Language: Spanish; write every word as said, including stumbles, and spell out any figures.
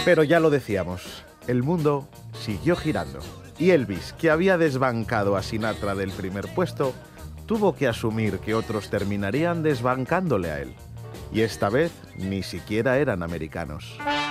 Pero ya lo decíamos, el mundo siguió girando. Y Elvis, que había desbancado a Sinatra del primer puesto, tuvo que asumir que otros terminarían desbancándole a él. Y esta vez ni siquiera eran americanos.